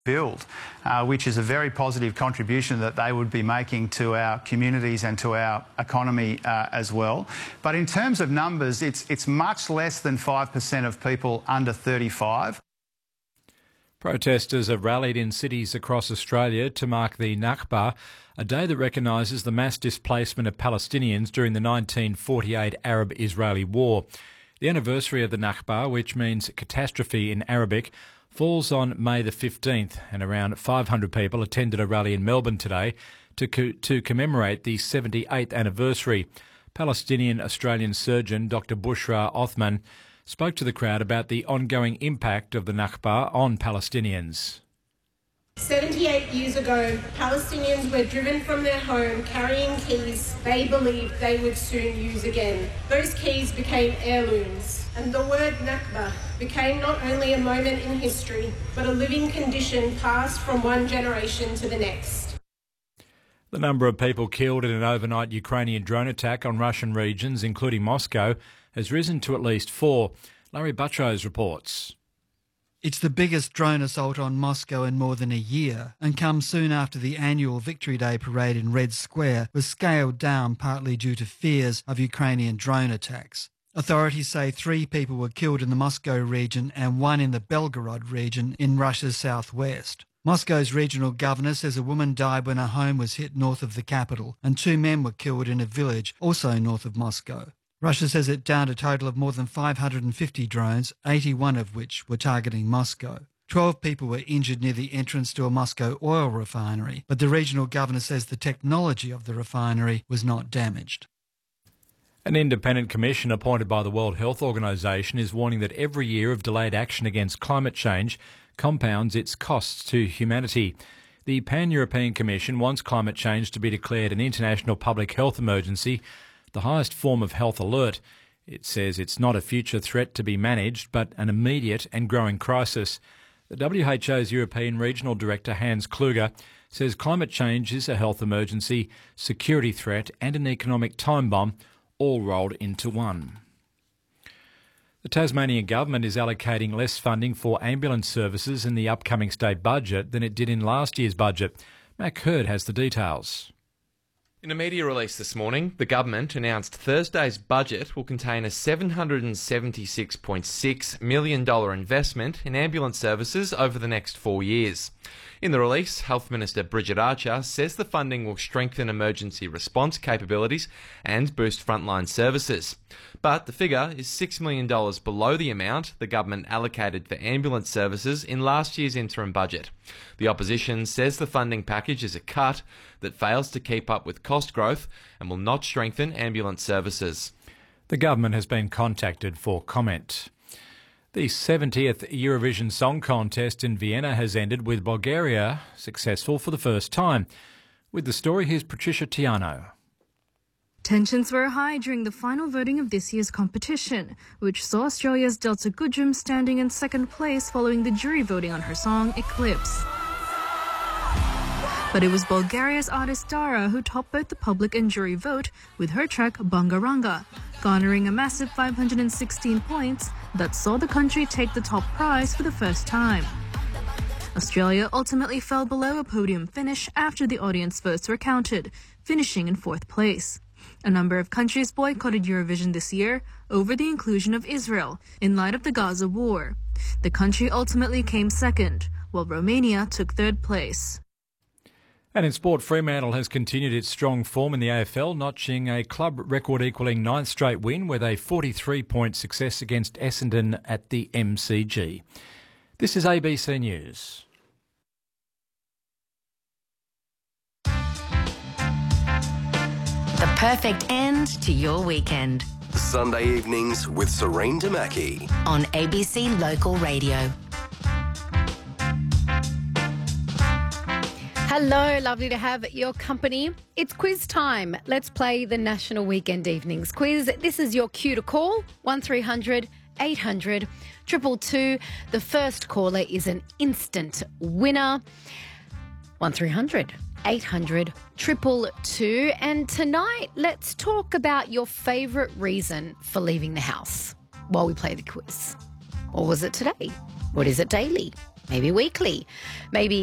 build, which is a very positive contribution that they would be making to our communities and to our economy as well. But in terms of numbers, it's much less than 5% of people under 35. Protesters have rallied in cities across Australia to mark the Nakba, a day that recognises the mass displacement of Palestinians during the 1948 Arab-Israeli War. The anniversary of the Nakba, which means catastrophe in Arabic, falls on May the 15th, and around 500 people attended a rally in Melbourne today to commemorate the 78th anniversary. Palestinian-Australian surgeon Dr Bushra Othman spoke to the crowd about the ongoing impact of the Nakba on Palestinians. 78 years ago, Palestinians were driven from their home carrying keys they believed they would soon use again. Those keys became heirlooms, and the word Nakba became not only a moment in history, but a living condition passed from one generation to the next. The number of people killed in an overnight Ukrainian drone attack on Russian regions, including Moscow, has risen to at least 4. Larry Buttrose reports. It's the biggest drone assault on Moscow in more than a year, and comes soon after the annual Victory Day parade in Red Square was scaled down partly due to fears of Ukrainian drone attacks. Authorities say 3 people were killed in the Moscow region and 1 in the Belgorod region in Russia's southwest. Moscow's regional governor says a woman died when her home was hit north of the capital, and 2 men were killed in a village also north of Moscow. Russia says it downed a total of more than 550 drones, 81 of which were targeting Moscow. 12 people were injured near the entrance to a Moscow oil refinery, but the regional governor says the technology of the refinery was not damaged. An independent commission appointed by the World Health Organization is warning that every year of delayed action against climate change compounds its costs to humanity. The Pan-European Commission wants climate change to be declared an international public health emergency, the highest form of health alert. It says it's not a future threat to be managed, but an immediate and growing crisis. The WHO's European Regional Director, Hans Kluge, says climate change is a health emergency, security threat and an economic time bomb, all rolled into one. The Tasmanian government is allocating less funding for ambulance services in the upcoming state budget than it did in last year's budget. Mac Hurd has the details. In a media release this morning, the government announced Thursday's budget will contain a $776.6 million investment in ambulance services over the next 4 years. In the release, Health Minister Bridget Archer says the funding will strengthen emergency response capabilities and boost frontline services. But the figure is $6 million below the amount the government allocated for ambulance services in last year's interim budget. The opposition says the funding package is a cut that fails to keep up with cost growth and will not strengthen ambulance services. The government has been contacted for comment. The 70th Eurovision Song Contest in Vienna has ended with Bulgaria successful for the first time. With the story, here's Patricia Tiano. Tensions were high during the final voting of this year's competition, which saw Australia's Delta Goodrem standing in second place following the jury voting on her song Eclipse. But it was Bulgaria's artist Dara who topped both the public and jury vote with her track Bangaranga, garnering a massive 516 points that saw the country take the top prize for the first time. Australia ultimately fell below a podium finish after the audience votes were counted, finishing in 4th place. A number of countries boycotted Eurovision this year over the inclusion of Israel in light of the Gaza war. The country ultimately came second, while Romania took 3rd place. And in sport, Fremantle has continued its strong form in the AFL, notching a club record-equalling 9th straight win with a 43-point success against Essendon at the MCG. This is ABC News. The perfect end to your weekend. Sunday evenings with Serene Damaki on ABC Local Radio. Hello, lovely to have your company. It's quiz time. Let's play the National Weekend Evenings Quiz. This is your cue to call, 1300 800 222. The first caller is an instant winner, 1300 800 222. And tonight, let's talk about your favourite reason for leaving the house while we play the quiz. Or was it today? What is it daily? maybe weekly, maybe